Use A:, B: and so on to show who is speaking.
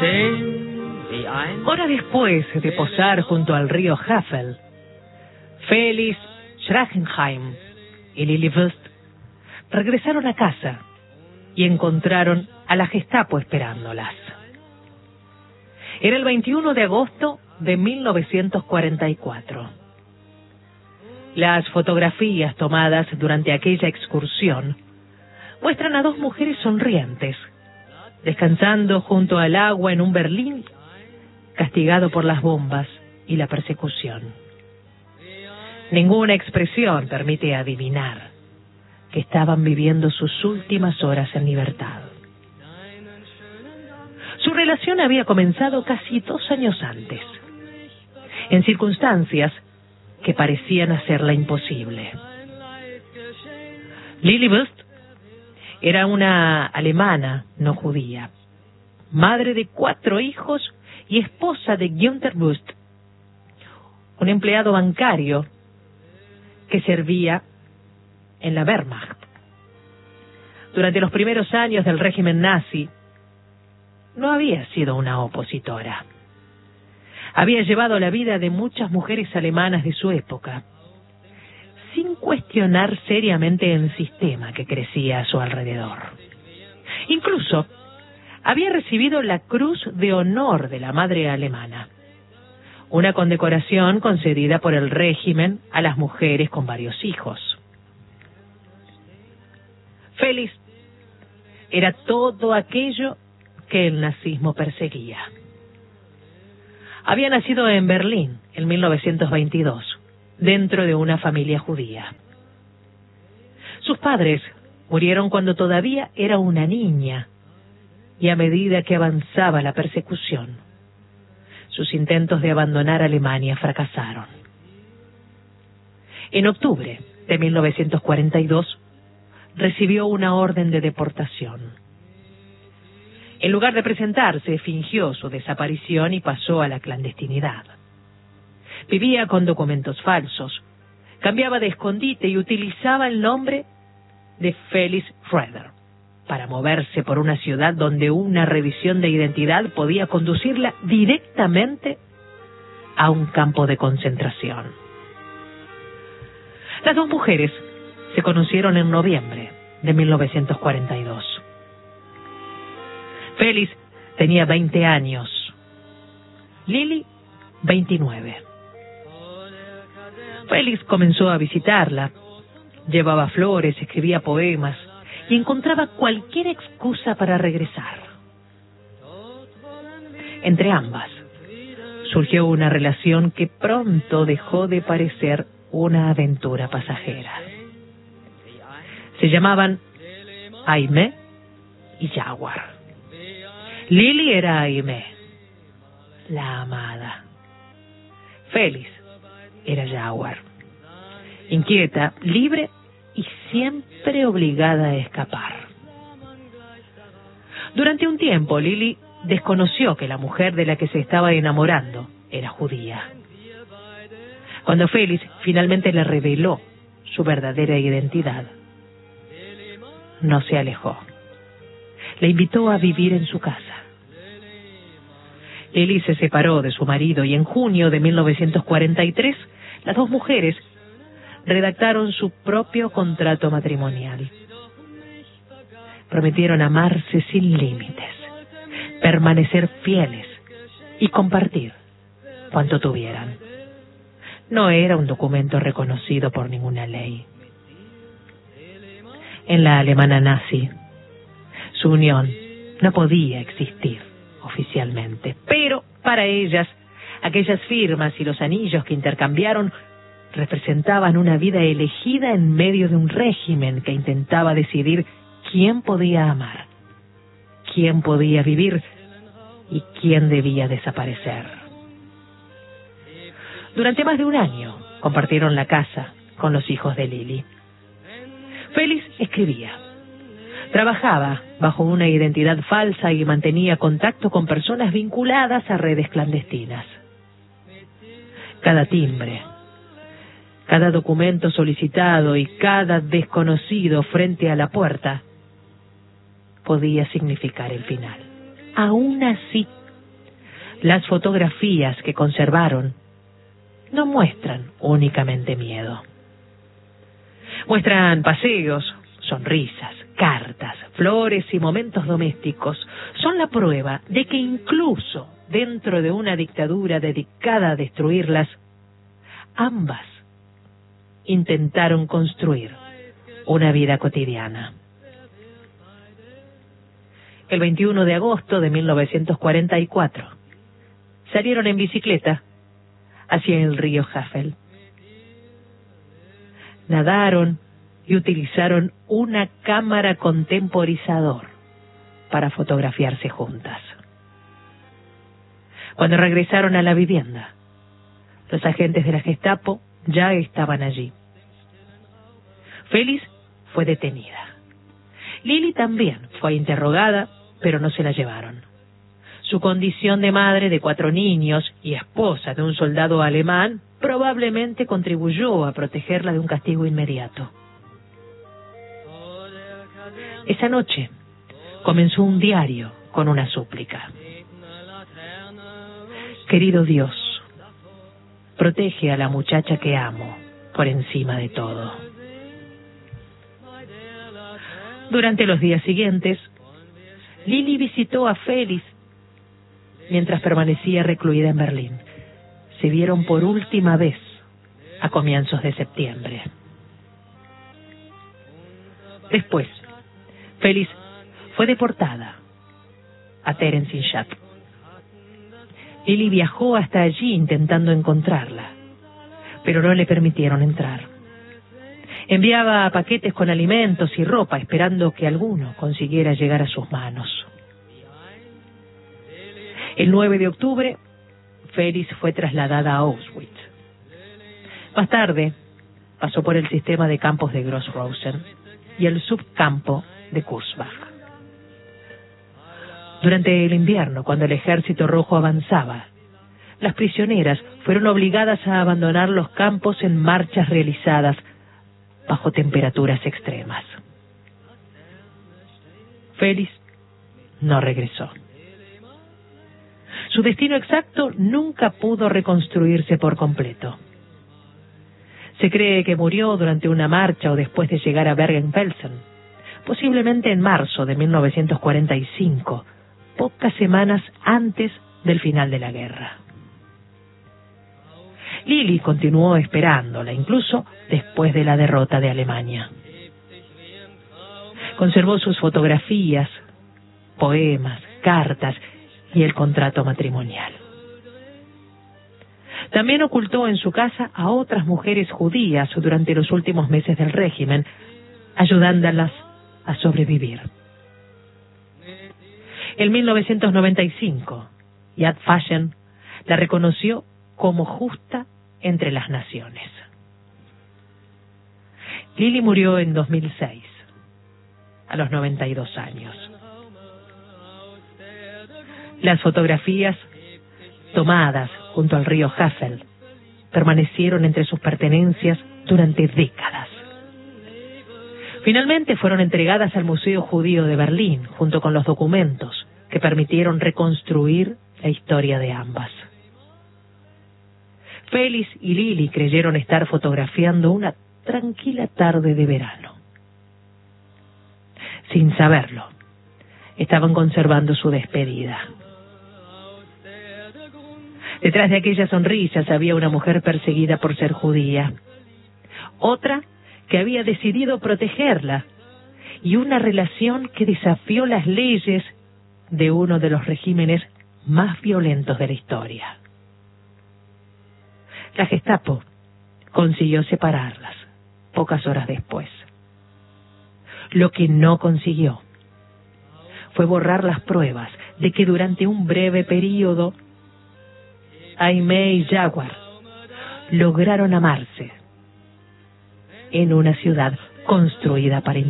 A: Horas después de posar junto al río Havel, Felix Schragenheim y Lily Wüst regresaron a casa y encontraron a la Gestapo esperándolas. Era el 21 de agosto de 1944. Las fotografías tomadas durante aquella excursión muestran a dos mujeres sonrientes, descansando junto al agua en un Berlín castigado por las bombas y la persecución. Ninguna expresión permite adivinar que estaban viviendo sus últimas horas en libertad. Su relación había comenzado casi 2 años antes, en circunstancias que parecían hacerla imposible. Lily Wüst era una alemana no judía, madre de 4 hijos y esposa de Günther Wüst, un empleado bancario que servía en la Wehrmacht. Durante los primeros años del régimen nazi, no había sido una opositora. Había llevado la vida de muchas mujeres alemanas de su época, sin cuestionar seriamente el sistema que crecía a su alrededor. Incluso había recibido la Cruz de Honor de la Madre Alemana, una condecoración concedida por el régimen a las mujeres con varios hijos. Felix era todo aquello que el nazismo perseguía. Había nacido en Berlín en 1922, dentro de una familia judía. Sus padres murieron cuando todavía era una niña, y a medida que avanzaba la persecución, sus intentos de abandonar Alemania fracasaron. En octubre de 1942, recibió una orden de deportación. En lugar de presentarse, fingió su desaparición y pasó a la clandestinidad. Vivía con documentos falsos, cambiaba de escondite y utilizaba el nombre de Felix Schroeder para moverse por una ciudad donde una revisión de identidad podía conducirla directamente a un campo de concentración. Las dos mujeres se conocieron en noviembre de 1942. Felix tenía 20 años, Lily 29. Felix comenzó a visitarla, llevaba flores, escribía poemas y encontraba cualquier excusa para regresar. Entre ambas surgió una relación que pronto dejó de parecer una aventura pasajera. Se llamaban Aimé y Jaguar. Lily era Aimé, la amada. Felix era Jaguar, inquieta, libre y siempre obligada a escapar. Durante un tiempo, Lily desconoció que la mujer de la que se estaba enamorando era judía. Cuando Felix finalmente le reveló su verdadera identidad, no se alejó. Le invitó a vivir en su casa. Lily se separó de su marido y en junio de 1943 las dos mujeres redactaron su propio contrato matrimonial. Prometieron amarse sin límites, permanecer fieles y compartir cuanto tuvieran. No era un documento reconocido por ninguna ley. En la Alemania nazi, su unión no podía existir oficialmente, pero para ellas, aquellas firmas y los anillos que intercambiaron representaban una vida elegida en medio de un régimen que intentaba decidir quién podía amar, quién podía vivir y quién debía desaparecer. Durante más de un año compartieron la casa con los hijos de Lily. Felix escribía, trabajaba bajo una identidad falsa y mantenía contacto con personas vinculadas a redes clandestinas. Cada timbre, cada documento solicitado y cada desconocido frente a la puerta podía significar el final. Aún así, Las fotografías que conservaron no muestran únicamente miedo. Muestran paseos, sonrisas, cartas, flores y momentos domésticos. Son la prueba de que incluso dentro de una dictadura dedicada a destruirlas, ambas intentaron construir una vida cotidiana. El 21 de agosto de 1944 salieron en bicicleta hacia el río Havel. Nadaron y utilizaron una cámara contemporizador para fotografiarse juntas. Cuando regresaron a la vivienda, los agentes de la Gestapo ya estaban allí. Félix fue detenida. Lili también fue interrogada, pero no se la llevaron. Su condición de madre de 4 niños y esposa de un soldado alemán probablemente contribuyó a protegerla de un castigo inmediato. Esa noche comenzó un diario con una súplica. Querido Dios, protege a la muchacha que amo por encima de todo. Durante los días siguientes, Lili visitó a Félix mientras permanecía recluida en Berlín. Se vieron por última vez a comienzos de septiembre. Después, Félix fue deportada a Theresienstadt. Lili viajó hasta allí intentando encontrarla, pero no le permitieron entrar. Enviaba paquetes con alimentos y ropa esperando que alguno consiguiera llegar a sus manos. El 9 de octubre, Félix fue trasladada a Auschwitz. Más tarde, pasó por el sistema de campos de Gross-Rosen y el subcampo de Kursbach. Durante el invierno, cuando el Ejército Rojo avanzaba, las prisioneras fueron obligadas a abandonar los campos en marchas realizadas bajo temperaturas extremas. Félix no regresó. Su destino exacto nunca pudo reconstruirse por completo. Se cree que murió durante una marcha o después de llegar a Bergen-Belsen, posiblemente en marzo de 1945, pocas semanas antes del final de la guerra. Lili continuó esperándola, incluso después de la derrota de Alemania. Conservó sus fotografías, poemas, cartas y el contrato matrimonial. También ocultó en su casa a otras mujeres judías durante los últimos meses del régimen, ayudándolas a sobrevivir. En 1995, Yad Vashem la reconoció como justa entre las naciones. Lili murió en 2006, a los 92 años. Las fotografías tomadas junto al río Havel permanecieron entre sus pertenencias durante décadas. Finalmente fueron entregadas al Museo Judío de Berlín, junto con los documentos que permitieron reconstruir la historia de ambas. Félix y Lili creyeron estar fotografiando una tranquila tarde de verano. Sin saberlo, estaban conservando su despedida. Detrás de aquellas sonrisas había una mujer perseguida por ser judía, otra que había decidido protegerla, y una relación que desafió las leyes de uno de los regímenes más violentos de la historia. La Gestapo consiguió separarlas pocas horas después. Lo que no consiguió fue borrar las pruebas de que durante un breve periodo Aimee y Jaguar lograron amarse en una ciudad construida para